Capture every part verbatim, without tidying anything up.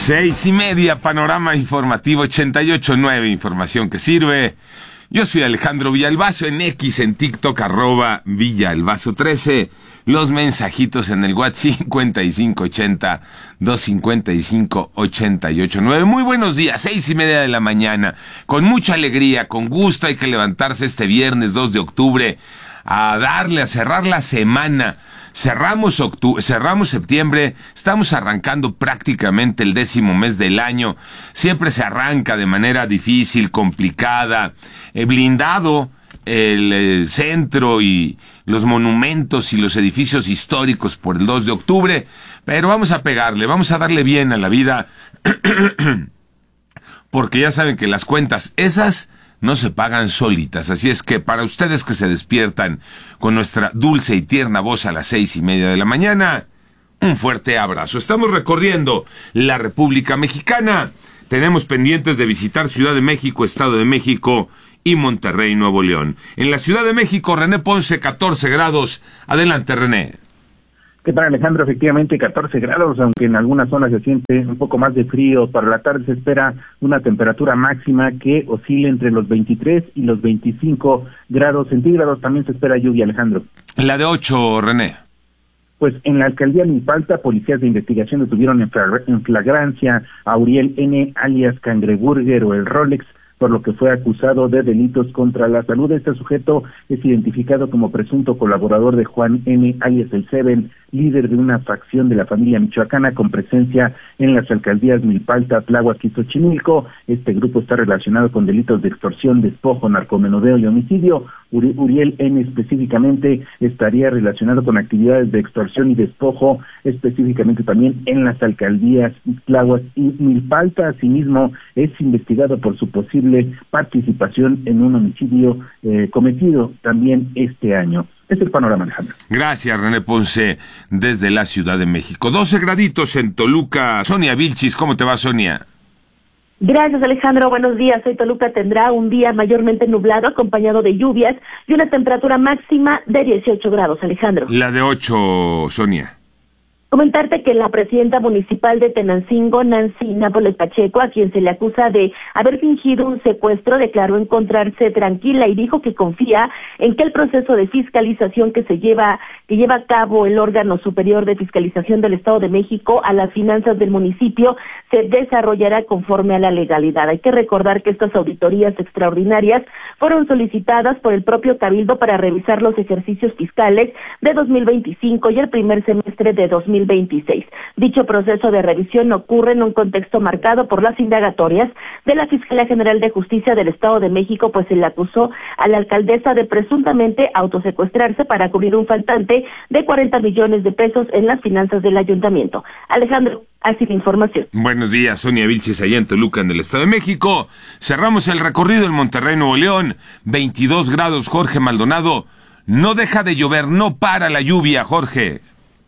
Seis y media, panorama informativo ochenta y ocho punto nueve, información que sirve. Yo soy Alejandro Villalbazo, en X, en TikTok, arroba Villalbazo trece. Los mensajitos en el WhatsApp cincuenta y cinco ochenta, doscientos cincuenta y cinco, ochenta y ocho nueve. Muy buenos días, seis y media de la mañana. Con mucha alegría, con gusto, hay que levantarse este viernes dos de octubre a darle, a cerrar la semana. Cerramos octubre, cerramos septiembre, estamos arrancando prácticamente el décimo mes del año. Siempre se arranca de manera difícil, complicada, eh, blindado el, el centro y los monumentos y los edificios históricos por el dos de octubre, pero vamos a pegarle, vamos a darle bien a la vida, porque ya saben que las cuentas esas no se pagan solitas, así es que para ustedes que se despiertan con nuestra dulce y tierna voz a las seis y media de la mañana, un fuerte abrazo. Estamos recorriendo la República Mexicana, tenemos pendientes de visitar Ciudad de México, Estado de México y Monterrey, Nuevo León. En la Ciudad de México, René Ponce, catorce grados. Adelante, René. ¿Qué tal, Alejandro? Efectivamente, catorce grados, aunque en algunas zonas se siente un poco más de frío. Para la tarde se espera una temperatura máxima que oscile entre los veintitrés y los veinticinco grados centígrados. También se espera lluvia, Alejandro. La de ocho, René. Pues en la alcaldía Milpalta, policías de investigación detuvieron en, flag- en flagrancia a Uriel N., alias Cangreburger o el Rolex, por lo que fue acusado de delitos contra la salud. Este sujeto es identificado como presunto colaborador de Juan N., alias el Seven, líder de una facción de la familia michoacana con presencia en las alcaldías Milpalta, Tláhuac y Xochimilco. Este grupo está relacionado con delitos de extorsión, despojo, narcomenudeo y homicidio. Uri- Uriel N. específicamente estaría relacionado con actividades de extorsión y despojo, específicamente también en las alcaldías Tláhuac y Milpalta. Asimismo, es investigado por su posible participación en un homicidio eh, cometido también este año. Es el panorama, Alejandro. Gracias, René Ponce, desde la Ciudad de México. doce graditos en Toluca. Sonia Vilchis, ¿cómo te va, Sonia? Gracias, Alejandro. Buenos días. Hoy Toluca tendrá un día mayormente nublado, acompañado de lluvias y una temperatura máxima de dieciocho grados, Alejandro. La de ocho, Sonia. Comentarte que la presidenta municipal de Tenancingo, Nancy Nápoles Pacheco, a quien se le acusa de haber fingido un secuestro, declaró encontrarse tranquila y dijo que confía en que el proceso de fiscalización que se lleva que lleva a cabo el órgano superior de fiscalización del Estado de México a las finanzas del municipio se desarrollará conforme a la legalidad. Hay que recordar que estas auditorías extraordinarias fueron solicitadas por el propio Cabildo para revisar los ejercicios fiscales de dos mil veinticinco y el primer semestre de dos mil veintiséis. Dicho proceso de revisión ocurre en un contexto marcado por las indagatorias de la Fiscalía General de Justicia del Estado de México, pues se le acusó a la alcaldesa de presuntamente autosecuestrarse para cubrir un faltante de cuarenta millones de pesos en las finanzas del ayuntamiento. Alejandro, así la información. Buenos días, Sonia Vilches, allá en Toluca, en el Estado de México. Cerramos el recorrido en Monterrey, Nuevo León. veintidós grados, Jorge Maldonado. No deja de llover, no para la lluvia, Jorge.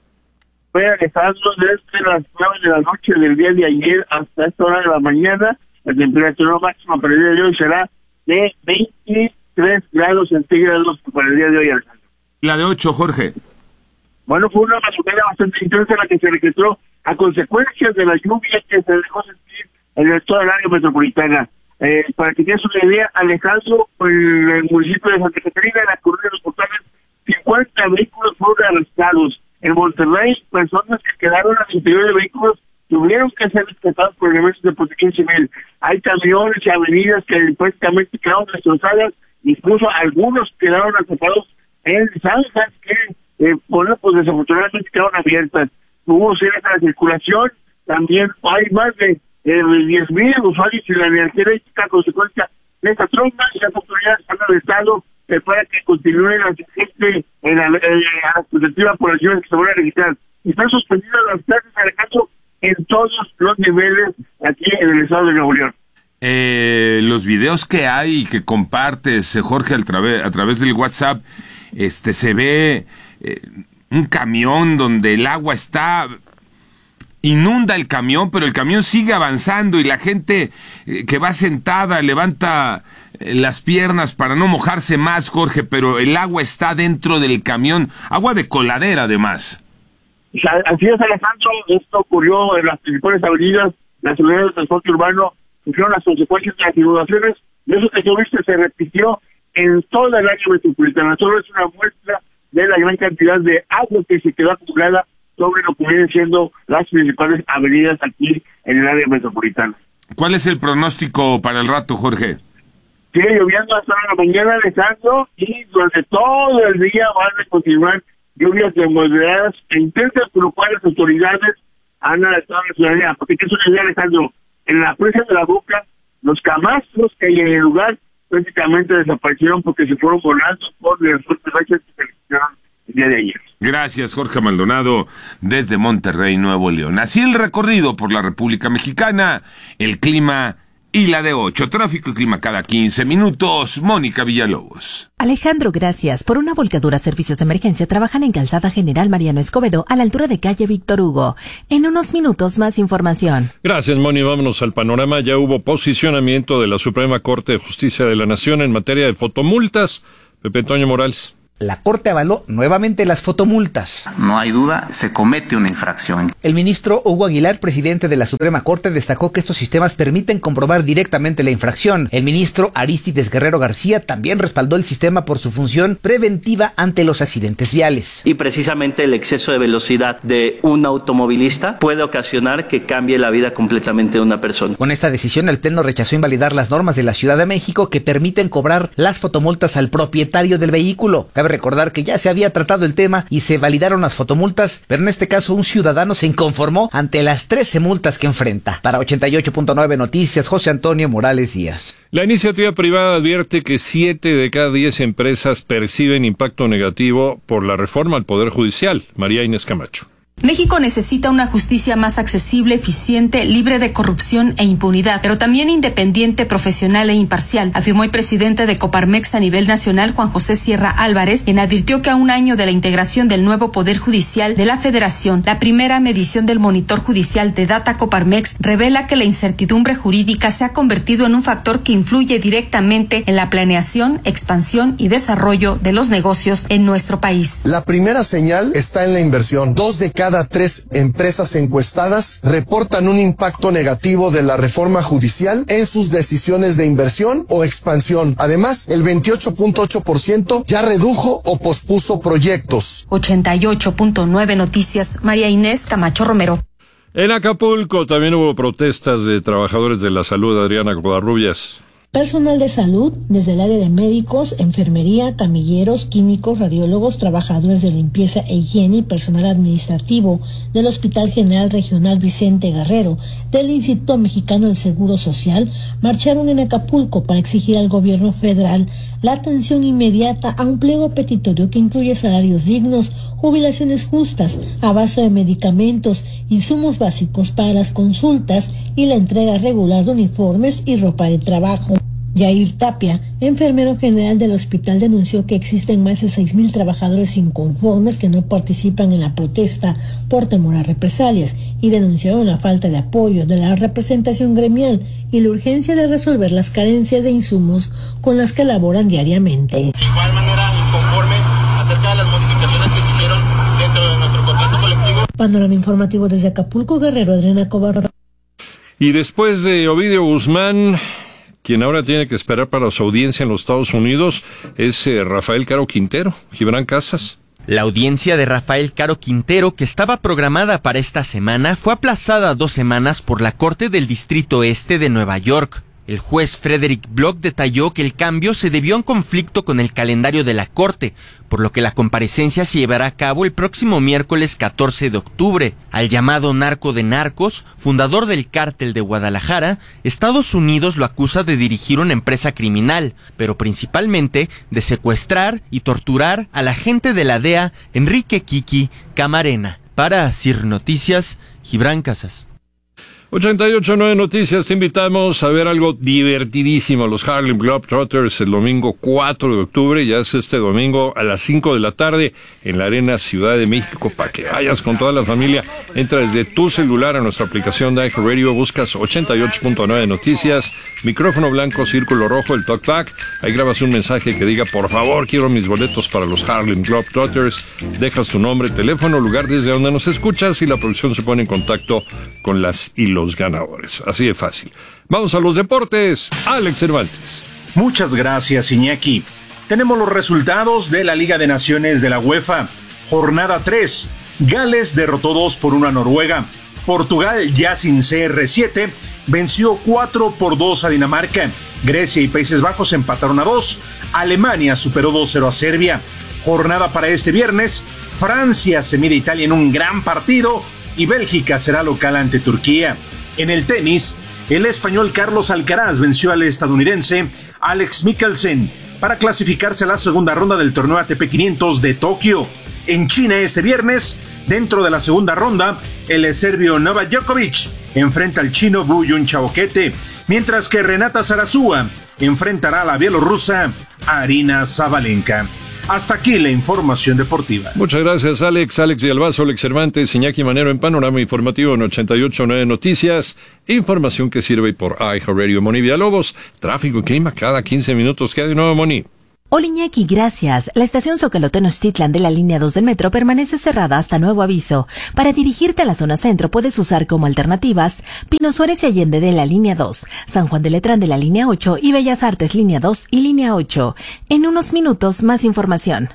Fue Alejandro desde las nueve de la noche del día de ayer hasta esta hora de la mañana. La temperatura máxima para el día de hoy será de veintitrés grados centígrados para el día de hoy, Alejandro. La de ocho, Jorge. Bueno, fue una mazorca bastante intensa la que se registró a consecuencia de la lluvia que se dejó sentir en el toda el área metropolitana. Eh, para que tengas una idea, Alejandro, en el municipio de Santa Catarina, en la Colonia de los Portales, cincuenta vehículos fueron arrestados. En Monterrey, personas que quedaron al interior de vehículos tuvieron que ser rescatadas por elementos de protección civil. Hay camiones y avenidas que prácticamente quedaron destrozadas, incluso algunos quedaron atrapados en zanjas que, eh, bueno, pues desafortunadamente quedaron abiertas. Hubo cierres a la circulación, también hay más de eh, diez mil usuarios sin la energía eléctrica a consecuencia de esta tromba, y las autoridades han arrestado eh, para que continúen la gente en la, eh, a la expectativa por las lluvias que se van a registrar. Están suspendidas las clases, Alejandro, en todos los niveles aquí en el estado de Nuevo León. Eh, los videos que hay y que compartes, eh, Jorge, a través, a través del WhatsApp, este se ve eh, un camión donde el agua está... inunda el camión, pero el camión sigue avanzando y la gente eh, que va sentada levanta eh, las piernas para no mojarse más, Jorge, pero el agua está dentro del camión, agua de coladera además. Así es, Alejandro, esto ocurrió en las principales avenidas la seguridad del transporte urbano sufrieron las consecuencias de las inundaciones, y eso que yo viste se repitió en toda el área metropolitana. Solo es una muestra de la gran cantidad de agua que se quedó acumulada sobre lo que vienen siendo las principales avenidas aquí en el área metropolitana. ¿Cuál es el pronóstico para el rato, Jorge? Sigue lloviendo hasta la mañana, Alejandro, y durante todo el día van a continuar lluvias de moderadas e intensas, por lo cual las autoridades han alertado a la ciudadanía. Porque es una idea, Alejandro, en la presa de la Boca, los camastros que hay en el lugar prácticamente desaparecieron porque se fueron volando por las fuertes rachas que se registraron el día de ayer. Gracias, Jorge Maldonado, desde Monterrey, Nuevo León. Así el recorrido por la República Mexicana, el clima y la de ocho. Tráfico y clima cada quince minutos. Mónica Villalobos. Alejandro, gracias. Por una volcadura, servicios de emergencia trabajan en Calzada General Mariano Escobedo, a la altura de calle Víctor Hugo. En unos minutos, más información. Gracias, Moni. Vámonos al panorama. Ya hubo posicionamiento de la Suprema Corte de Justicia de la Nación en materia de fotomultas. Pepe Toño Morales. La Corte avaló nuevamente las fotomultas. No hay duda, se comete una infracción. El ministro Hugo Aguilar, presidente de la Suprema Corte, destacó que estos sistemas permiten comprobar directamente la infracción. El ministro Arístides Guerrero García también respaldó el sistema por su función preventiva ante los accidentes viales. Y precisamente el exceso de velocidad de un automovilista puede ocasionar que cambie la vida completamente de una persona. Con esta decisión, el Pleno rechazó invalidar las normas de la Ciudad de México que permiten cobrar las fotomultas al propietario del vehículo. Cabe recordar que ya se había tratado el tema y se validaron las fotomultas, pero en este caso un ciudadano se inconformó ante las trece multas que enfrenta. Para ochenta y ocho punto nueve Noticias, José Antonio Morales Díaz. La iniciativa privada advierte que siete de cada diez empresas perciben impacto negativo por la reforma al Poder Judicial. María Inés Camacho. México necesita una justicia más accesible, eficiente, libre de corrupción e impunidad, pero también independiente, profesional e imparcial, afirmó el presidente de Coparmex a nivel nacional, Juan José Sierra Álvarez, quien advirtió que a un año de la integración del nuevo Poder Judicial de la Federación, la primera medición del monitor judicial de Data Coparmex revela que la incertidumbre jurídica se ha convertido en un factor que influye directamente en la planeación, expansión y desarrollo de los negocios en nuestro país. La primera señal está en la inversión. Dos de cada Cada tres empresas encuestadas reportan un impacto negativo de la reforma judicial en sus decisiones de inversión o expansión. Además, el veintiocho punto ocho por ciento ya redujo o pospuso proyectos. ochenta y ocho punto nueve Noticias, María Inés Camacho Romero. En Acapulco también hubo protestas de trabajadores de la salud. Adriana Covarrubias. Personal de salud, desde el área de médicos, enfermería, camilleros, químicos, radiólogos, trabajadores de limpieza e higiene y personal administrativo del Hospital General Regional Vicente Guerrero, del Instituto Mexicano del Seguro Social, marcharon en Acapulco para exigir al gobierno federal la atención inmediata a un pliego petitorio que incluye salarios dignos, jubilaciones justas, abasto de medicamentos, insumos básicos para las consultas y la entrega regular de uniformes y ropa de trabajo. Yair Tapia, enfermero general del hospital, denunció que existen más de seis mil trabajadores inconformes que no participan en la protesta por temor a represalias y denunciaron la falta de apoyo de la representación gremial y la urgencia de resolver las carencias de insumos con las que laboran diariamente. De igual manera, inconformes acerca de las modificaciones que se hicieron dentro de nuestro contrato colectivo. Panorama informativo desde Acapulco, Guerrero, Adriana Covarrubias. Y después de Ovidio Guzmán, quien ahora tiene que esperar para su audiencia en los Estados Unidos es eh, Rafael Caro Quintero. Gibran Casas. La audiencia de Rafael Caro Quintero, que estaba programada para esta semana, fue aplazada dos semanas por la Corte del Distrito Este de Nueva York. El juez Frederick Block detalló que el cambio se debió a un conflicto con el calendario de la Corte, por lo que la comparecencia se llevará a cabo el próximo miércoles catorce de octubre. Al llamado narco de narcos, fundador del cártel de Guadalajara, Estados Unidos lo acusa de dirigir una empresa criminal, pero principalmente de secuestrar y torturar al agente de la D E A, Enrique Kiki Camarena. Para Sir Noticias, Gibran Casas. ochenta y ocho punto nueve Noticias, te invitamos a ver algo divertidísimo. Los Harlem Globetrotters el domingo cuatro de octubre, ya es este domingo a las cinco de la tarde en la Arena Ciudad de México, para que vayas con toda la familia. Entra desde tu celular a nuestra aplicación de iHeartRadio, buscas ochenta y ocho punto nueve Noticias, micrófono blanco, círculo rojo, el talkback. Ahí grabas un mensaje que diga, por favor, quiero mis boletos para los Harlem Globetrotters. Dejas tu nombre, teléfono, lugar desde donde nos escuchas y la producción se pone en contacto con las y los los ganadores. Así de fácil. Vamos a los deportes. Alex Cervantes. Muchas gracias, Iñaki. Tenemos los resultados de la Liga de Naciones de la UEFA. Jornada tres. Gales derrotó dos por uno a Noruega. Portugal, ya sin C R siete, venció cuatro por dos a Dinamarca. Grecia y Países Bajos empataron a dos. Alemania superó dos cero a Serbia. Jornada para este viernes. Francia se mide a Italia en un gran partido y Bélgica será local ante Turquía. En el tenis, el español Carlos Alcaraz venció al estadounidense Alex Michelsen para clasificarse a la segunda ronda del torneo A T P quinientos de Tokio. En China este viernes, dentro de la segunda ronda, el serbio Novak Djokovic enfrenta al chino Wu Junchaokete, mientras que Renata Zarazúa enfrentará a la bielorrusa Arina Zabalenka. Hasta aquí la información deportiva. Muchas gracias, Alex. Alex Villalbazo, Alex Cervantes, Iñaki Manero en Panorama Informativo en ochenta y ocho punto nueve Noticias. Información que sirve por iHeartRadio. Moni Villalobos, tráfico y clima cada quince minutos. ¿Qué hay de nuevo, Moni? Hola Iñaki, gracias. La estación Zócalo Tenochtitlan de la línea dos del metro permanece cerrada hasta nuevo aviso. Para dirigirte a la zona centro puedes usar como alternativas Pino Suárez y Allende de la línea dos, San Juan de Letrán de la línea ocho y Bellas Artes línea dos y línea ocho. En unos minutos más información.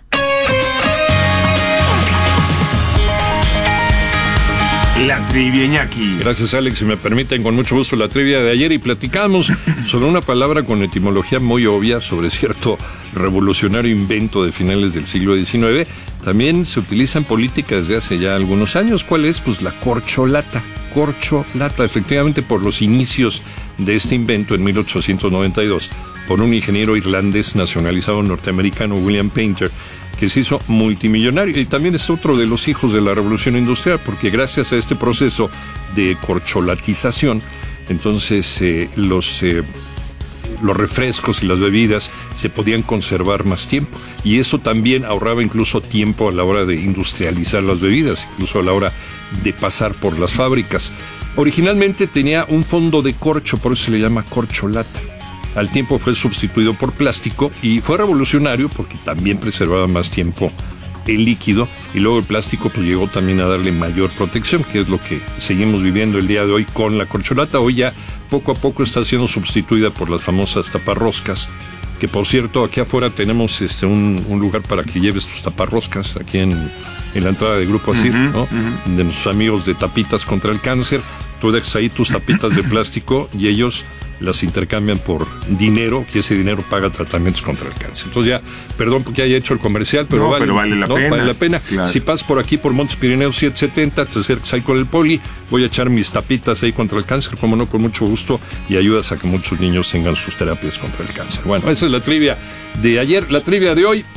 La trivia, Iñaki. Gracias, Alex. Si me permiten, con mucho gusto la trivia de ayer y platicamos sobre una palabra con etimología muy obvia sobre cierto revolucionario invento de finales del siglo diecinueve. También se utiliza en política desde hace ya algunos años. ¿Cuál es? Pues la corcholata. Corcholata, efectivamente por los inicios de este invento en mil ochocientos noventa y dos por un ingeniero irlandés nacionalizado norteamericano, William Painter, que se hizo multimillonario y también es otro de los hijos de la revolución industrial, porque gracias a este proceso de corcholatización, entonces eh, los, eh, los refrescos y las bebidas se podían conservar más tiempo, y eso también ahorraba incluso tiempo a la hora de industrializar las bebidas, incluso a la hora de pasar por las fábricas. Originalmente tenía un fondo de corcho, por eso se le llama corcholata. Al tiempo fue sustituido por plástico y fue revolucionario porque también preservaba más tiempo el líquido, y luego el plástico pues llegó también a darle mayor protección, que es lo que seguimos viviendo el día de hoy con la corcholata. Hoy ya poco a poco está siendo sustituida por las famosas taparroscas, que por cierto aquí afuera tenemos este un, un lugar para que lleves tus taparroscas aquí en, en la entrada del Grupo Asir, uh-huh, ¿no? Uh-huh. De nuestros amigos de Tapitas contra el Cáncer. Tú dejas ahí tus tapitas de plástico y ellos las intercambian por dinero, que ese dinero paga tratamientos contra el cáncer. Entonces ya, perdón porque haya hecho el comercial, pero, no, vale, pero vale la ¿no? pena. Vale la pena. Claro. Si pasas por aquí por Montes Pirineos setecientos setenta, te acercas ahí con el poli, voy a echar mis tapitas ahí contra el cáncer, como no, con mucho gusto, y ayudas a que muchos niños tengan sus terapias contra el cáncer. Bueno, esa es la trivia de ayer. La trivia de hoy,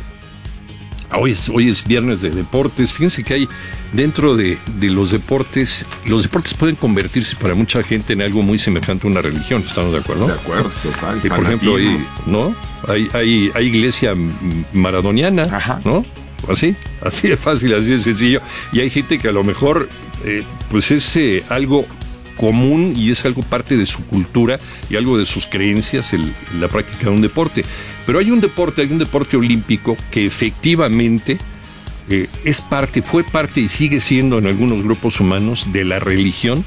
hoy es, hoy es viernes de deportes. Fíjense que hay dentro de, de los deportes, los deportes pueden convertirse para mucha gente en algo muy semejante a una religión. ¿Estamos de acuerdo? De acuerdo, total. Y por ejemplo, hay, ¿no? Hay, hay, hay iglesia maradoniana, ajá, ¿no? Así, así de fácil, así de sencillo. Y hay gente que a lo mejor, eh, pues es eh, algo común y es algo parte de su cultura y algo de sus creencias, el, la práctica de un deporte. Pero hay un deporte, hay un deporte olímpico que efectivamente eh, es parte, fue parte y sigue siendo en algunos grupos humanos de la religión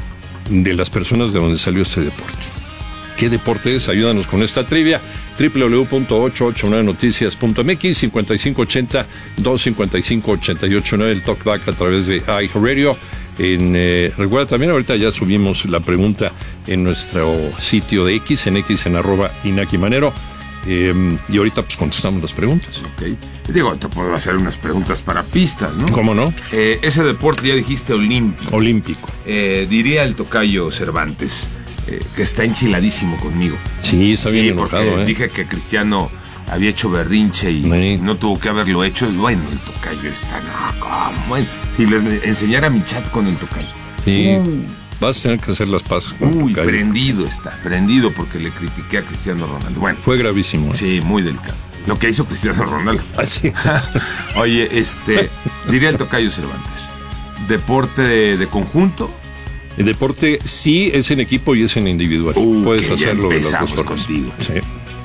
de las personas de donde salió este deporte. ¿Qué deporte es? Ayúdanos con esta trivia. doble u doble u doble u punto ocho ocho nueve noticias punto m x, cincuenta y cinco ochenta, doscientos cincuenta y cinco, ochenta y ocho nueve, el talkback a través de iHeartRadio. En, eh, recuerda también, ahorita ya subimos la pregunta en nuestro sitio de X, en X en arroba Iñaki Manero. Eh, y ahorita pues contestamos las preguntas. Ok. Digo, te puedo hacer unas preguntas para pistas, ¿no? ¿Cómo no? Eh, ese deporte ya dijiste olímpico. Olímpico. Eh, diría el tocayo Cervantes, eh, que está enchiladísimo conmigo. Sí, está bien sí, enojado, porque ¿eh? Dije que Cristiano había hecho berrinche y sí. no tuvo que haberlo hecho. Y bueno, el tocayo está... No, ¿cómo? Bueno, si les enseñara mi chat con el tocayo. Sí. Uh. Vas a tener que hacer las paces con Uy, tocayo. prendido está, prendido porque le critiqué a Cristiano Ronaldo. Bueno, fue gravísimo. ¿eh? Sí, muy delicado. Lo que hizo Cristiano Ronaldo. Ah, sí. Oye, este, diría el tocayo Cervantes, deporte de, de conjunto. El deporte sí es en equipo y es en individual. Uh, Puedes hacerlo de las dos formas. Contigo. Sí.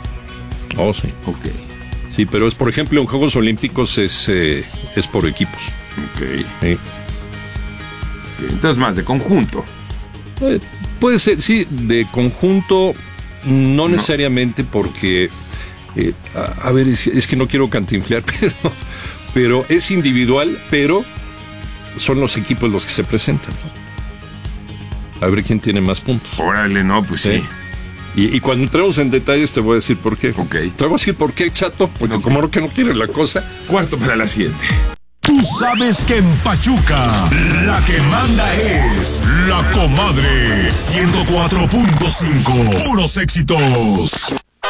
Oh, sí. Ok. Sí, pero es, por ejemplo, en Juegos Olímpicos es, eh, es por equipos. Ok. Sí. Okay. Entonces más de conjunto. Eh, puede ser, sí, de conjunto, no necesariamente porque, eh, a, a ver, es, es que no quiero cantinflear, pero, pero es individual, pero son los equipos los que se presentan. A ver quién tiene más puntos. Órale, no, pues sí. sí. Y, y cuando entremos en detalles te voy a decir por qué. Ok. Te voy a decir por qué, chato, porque okay. como no que no quiere la cosa. Cuarto para la siguiente. Tú sabes que en Pachuca la que manda es la comadre. ciento cuatro punto cinco. Puros éxitos.